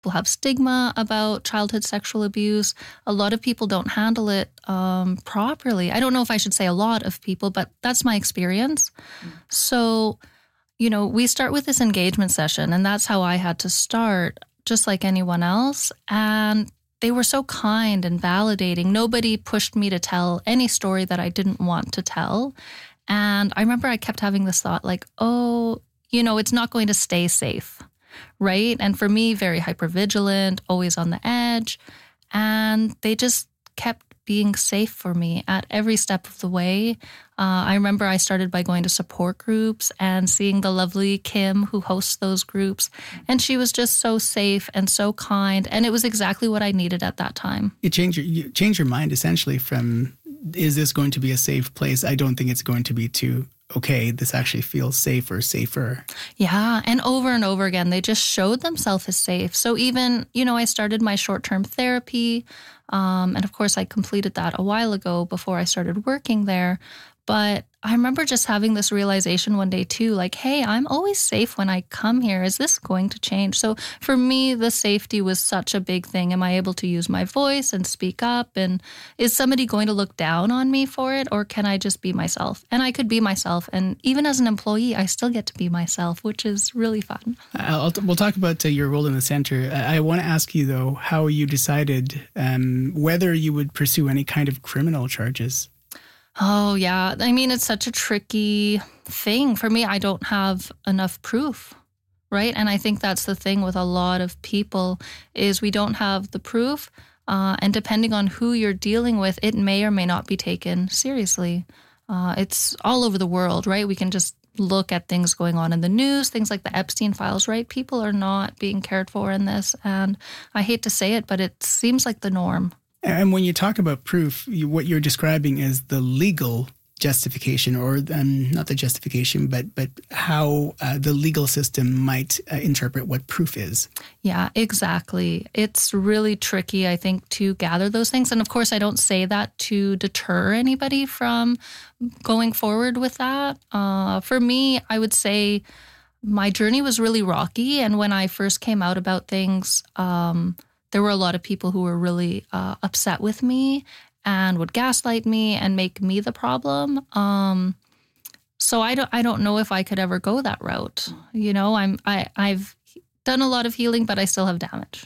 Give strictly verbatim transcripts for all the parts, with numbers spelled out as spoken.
people have stigma about childhood sexual abuse. A lot of people don't handle it um, properly. I don't know if I should say a lot of people, but that's my experience. Mm. So, you know, we start with this engagement session, and that's how I had to start, just like anyone else. And they were so kind and validating. Nobody pushed me to tell any story that I didn't want to tell. And I remember I kept having this thought like, oh, you know, it's not going to stay safe, right? And for me, very hypervigilant, always on the edge. And they just kept being safe for me at every step of the way. Uh, I remember I started by going to support groups and seeing the lovely Kim who hosts those groups. And she was just so safe and so kind. And it was exactly what I needed at that time. You change your, you change your mind essentially from, is this going to be a safe place? I don't think it's going to be to, okay, this actually feels safer, safer. Yeah. And over and over again, they just showed themselves as safe. So even, you know, I started my short-term therapy. Um, and of course, I completed that a while ago before I started working there. But I remember just having this realization one day too, like, hey, I'm always safe when I come here. Is this going to change? So for me, the safety was such a big thing. Am I able to use my voice and speak up? And is somebody going to look down on me for it? Or can I just be myself? And I could be myself. And even as an employee, I still get to be myself, which is really fun. I'll, we'll talk about uh, your role in the center. I, I want to ask you, though, how you decided um, whether you would pursue any kind of criminal charges. Oh, yeah. I mean, it's such a tricky thing. For me, I don't have enough proof, right? And I think that's the thing with a lot of people is we don't have the proof. Uh, and depending on who you're dealing with, it may or may not be taken seriously. Uh, it's all over the world, right? We can just look at things going on in the news, things like the Epstein files, right? People are not being cared for in this. And I hate to say it, but it seems like the norm. And when you talk about proof, you, what you're describing is the legal justification, or um, not the justification, but but how uh, the legal system might uh, interpret what proof is. Yeah, exactly. It's really tricky, I think, to gather those things. And of course, I don't say that to deter anybody from going forward with that. Uh, for me, I would say my journey was really rocky. And when I first came out about things, um, there were a lot of people who were really uh, upset with me and would gaslight me and make me the problem. Um, so I don't, I don't know if I could ever go that route. You know, I'm, I, I've done a lot of healing, but I still have damage.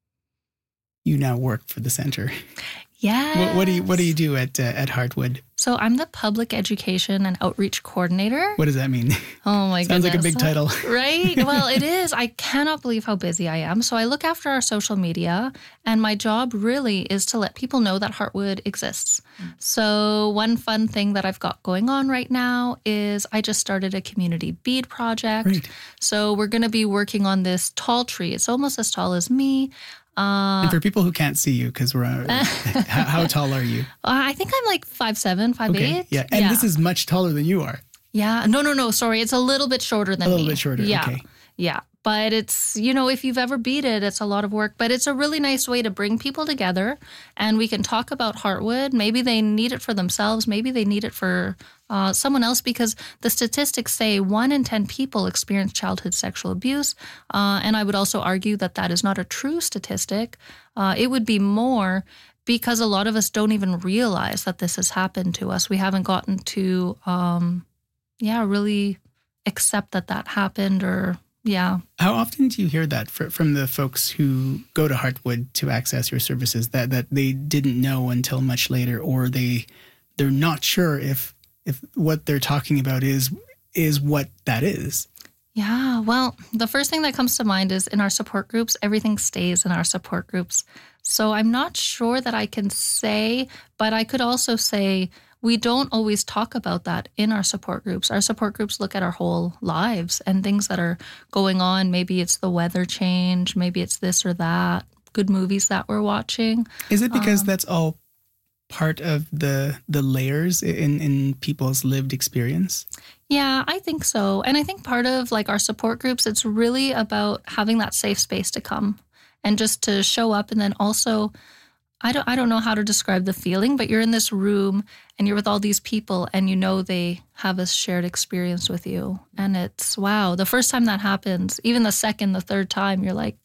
You now work for the center. Yes. What, what do you, what do you do at uh, at Heartwood? So I'm the public education and outreach coordinator. What does that mean? Oh my Sounds goodness. like a big title. Right? Well, it is. I cannot believe how busy I am. So I look after our social media, and my job really is to let people know that Heartwood exists. Mm. So one fun thing that I've got going on right now is I just started a community bead project. Great. So we're going to be working on this tall tree. It's almost as tall as me. Uh, and for people who can't see you, because we're, uh, how, how tall are you? Uh, I think I'm like five seven, five okay. eight. Yeah, and yeah. This is much taller than you are. Yeah, no, no, no, sorry. It's a little bit shorter than me. A little me. bit shorter, yeah. okay. Yeah, but it's, you know, if you've ever beaded, it's a lot of work. But it's a really nice way to bring people together, and we can talk about Heartwood. Maybe they need it for themselves. Maybe they need it for uh, someone else, because the statistics say one in ten people experience childhood sexual abuse. Uh, and I would also argue that that is not a true statistic. Uh, it would be more, because a lot of us don't even realize that this has happened to us. We haven't gotten to, um, yeah, really accept that that happened, or... Yeah. How often do you hear that for, from the folks who go to Heartwood to access your services, that, that they didn't know until much later, or they they're not sure if if what they're talking about is is what that is? Yeah. Well, the first thing that comes to mind is in our support groups, everything stays in our support groups. So I'm not sure that I can say, but I could also say we don't always talk about that in our support groups. Our support groups look at our whole lives and things that are going on. Maybe it's the weather change. Maybe it's this or that. Good movies that we're watching. Is it because um, that's all part of the the layers in, in people's lived experience? Yeah, I think so. And I think part of like our support groups, it's really about having that safe space to come and just to show up. And then also, I don't I don't know how to describe the feeling, but you're in this room and you're with all these people and you know they have a shared experience with you. And it's, wow, the first time that happens, even the second, the third time, you're like,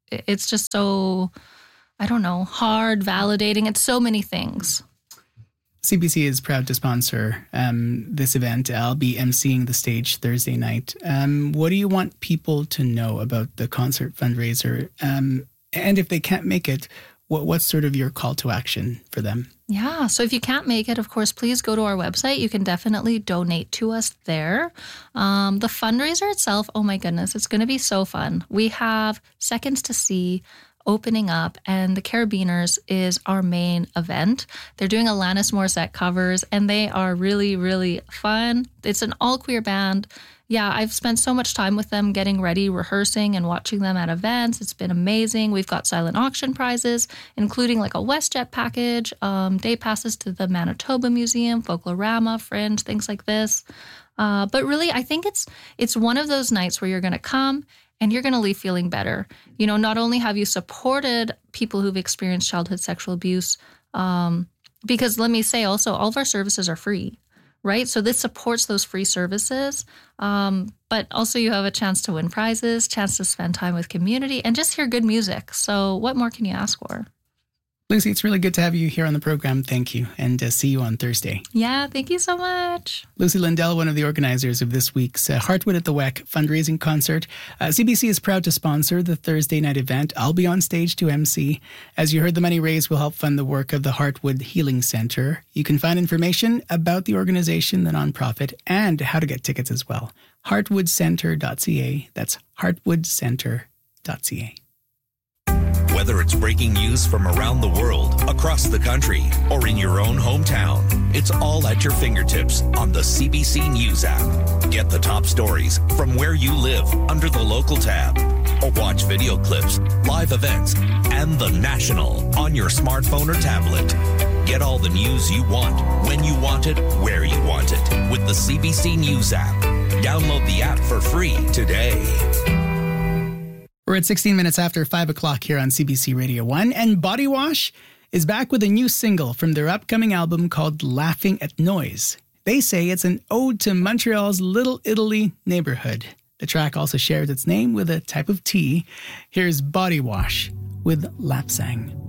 it's just so, I don't know, hard, validating. It's so many things. C B C is proud to sponsor um, this event. I'll be emceeing the stage Thursday night. Um, what do you want people to know about the concert fundraiser? Um, and if they can't make it, what, what's sort of your call to action for them? Yeah, so if you can't make it, of course, please go to our website. You can definitely donate to us there. Um, the fundraiser itself, oh my goodness, it's going to be so fun. We have Seconds to See opening up, and the Carabiners is our main event. They're doing Alanis Morissette covers, and they are really, really fun. It's an all-queer band. Yeah, I've spent so much time with them getting ready, rehearsing, and watching them at events. It's been amazing. We've got silent auction prizes, including like a WestJet package, um, day passes to the Manitoba Museum, Folklorama, Fringe, things like this. Uh, but really, I think it's it's one of those nights where you're going to come and you're going to leave feeling better. You know, not only have you supported people who've experienced childhood sexual abuse, um, because let me say also, all of our services are free, right? So this supports those free services, um, but also you have a chance to win prizes, chance to spend time with community, and just hear good music. So what more can you ask for? Lucy, it's really good to have you here on the program. Thank you. And uh, see you on Thursday. Yeah, thank you so much. Lucy Lindell, one of the organizers of this week's uh, Heartwood at the W E C fundraising concert. Uh, C B C is proud to sponsor the Thursday night event. I'll be on stage to emcee. As you heard, the money raised will help fund the work of the Heartwood Healing Center. You can find information about the organization, the nonprofit, and how to get tickets as well. heartwood center dot c a. That's heartwood center dot c a. Whether it's breaking news from around the world, across the country, or in your own hometown, it's all at your fingertips on the C B C News app. Get the top stories from where you live under the local tab, or watch video clips, live events, and the national on your smartphone or tablet. Get all the news you want, when you want it, where you want it, with the C B C News app. Download the app for free today. We're at sixteen minutes after five o'clock here on C B C Radio one, and Body Wash is back with a new single from their upcoming album called Laughing at Noise. They say it's an ode to Montreal's Little Italy neighborhood. The track also shares its name with a type of tea. Here's Body Wash with Lapsang.